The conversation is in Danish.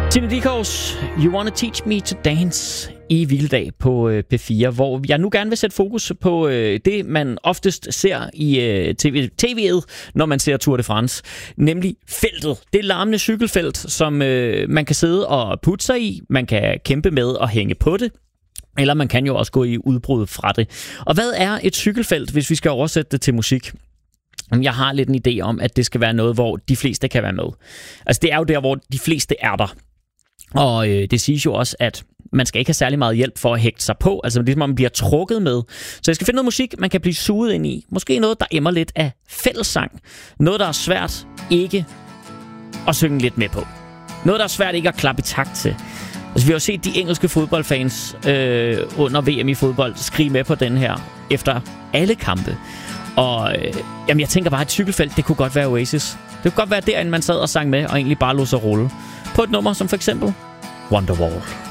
Tina Dickows, You Wanna Teach Me to Dance i Hviledag på P4, hvor jeg nu gerne vil sætte fokus på det, man oftest ser i tv'et, når man ser Tour de France, nemlig feltet. Det larmende cykelfelt, som man kan sidde og putte sig i, man kan kæmpe med og hænge på det, eller man kan jo også gå i udbrud fra det. Og hvad er et cykelfelt, hvis vi skal oversætte det til musik? Jeg har lidt en idé om, at det skal være noget, hvor de fleste kan være med. Altså det er jo der, hvor de fleste er der. Og det siges jo også, at man skal ikke have særlig meget hjælp for at hægte sig på. Altså ligesom man bliver trukket med. Så jeg skal finde noget musik, man kan blive suget ind i. Måske noget, der emmer lidt af fællessang. Noget, der er svært ikke at synge lidt med på. Noget, der er svært ikke at klappe i takt til. Altså vi har jo set de engelske fodboldfans under VM i fodbold skrige med på den her efter alle kampe. Og jeg tænker bare, at et cykelfelt, det kunne godt være Oasis. Det kunne godt være derinde, man sad og sang med og egentlig bare lod sig rulle. På et nummer som for eksempel Wonderwall.